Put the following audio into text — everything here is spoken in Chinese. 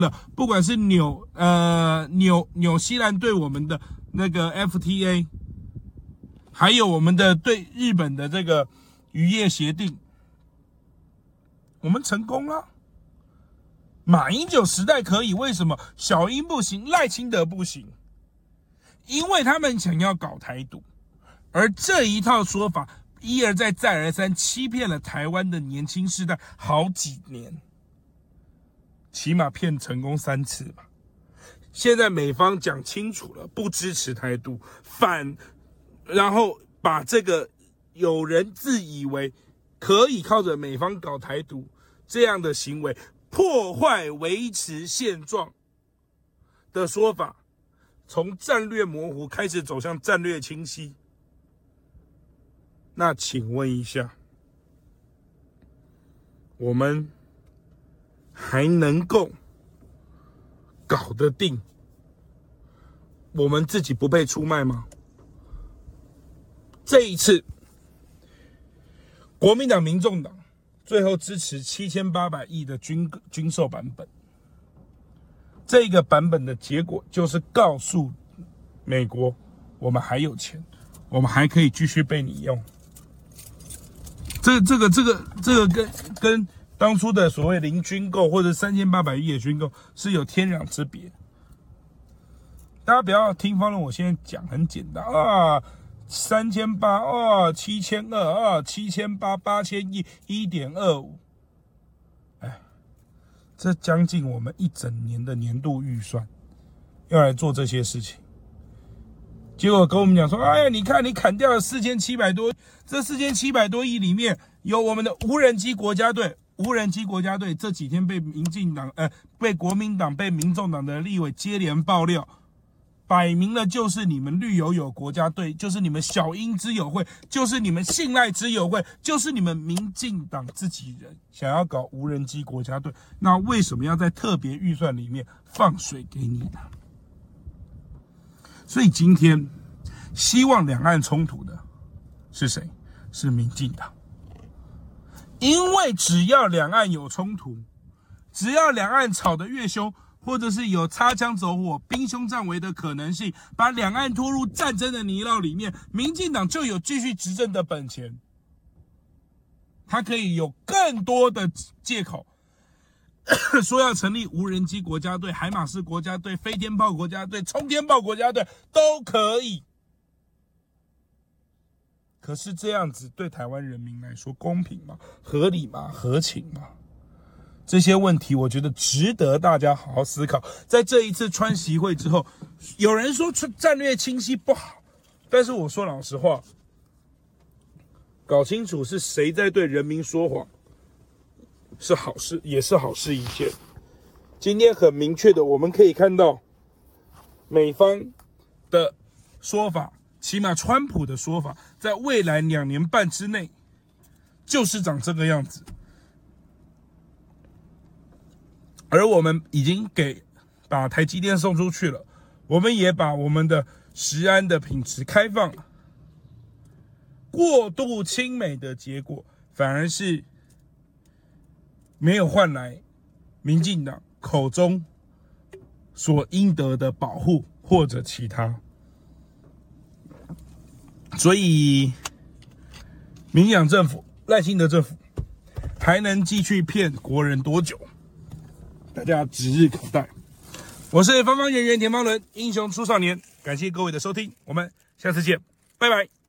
不管是纽西兰对我们的那个 FTA， 还有我们的对日本的这个渔业协定，我们成功了。马英九时代可以，为什么小英不行，赖清德不行？因为他们想要搞台独，而这一套说法一而再再而三欺骗了台湾的年轻世代好几年，起码骗成功3次吧。现在美方讲清楚了，不支持台独，然后把这个有人自以为可以靠着美方搞台独这样的行为破坏维持现状的说法，从战略模糊开始走向战略清晰。那请问一下，我们还能够搞得定我们自己不被出卖吗？这一次国民党、民众党最后支持7800亿的军售版本，这个版本的结果就是告诉美国，我们还有钱，我们还可以继续被你用。这个跟当初的所谓零军购或者3800亿的军购是有天壤之别。大家不要听方论，我现在讲很简单啊，3800啊，7200啊，7800 8000亿1.25，这将近我们一整年的年度预算，要来做这些事情。结果跟我们讲说，哎呀，你看你砍掉了4700多，这4700多亿里面有我们的无人机国家队。无人机国家队这几天被被国民党、被民众党的立委接连爆料，摆明了就是你们绿油油国家队，就是你们小英之友会，就是你们信赖之友会，就是你们民进党自己人想要搞无人机国家队。那为什么要在特别预算里面放水给你呢？所以今天希望两岸冲突的是谁？是民进党。因为只要两岸有冲突，只要两岸吵得越凶，或者是有擦枪走火、兵凶战危的可能性，把两岸拖入战争的泥淖里面，民进党就有继续执政的本钱。他可以有更多的借口说要成立无人机国家队、海马式国家队、飞天炮国家队、冲天炮国家队都可以。可是这样子对台湾人民来说公平吗？合理吗？合情吗？这些问题我觉得值得大家好好思考。在这一次川习会之后，有人说战略清晰不好，但是我说老实话，搞清楚是谁在对人民说谎是好事，也是好事一件。今天很明确的，我们可以看到美方的说法，起码川普的说法，在未来2年半之内就是长这个样子。而我们已经把台积电送出去了，我们也把我们的食安的品质开放了。过度亲美的结果，反而是没有换来民进党口中所应得的保护或者其他。所以民进党政府、赖清德政府还能继续骗国人多久？大家指日可待。我是方方圆圆田方伦，英雄出少年，感谢各位的收听，我们下次见，拜拜。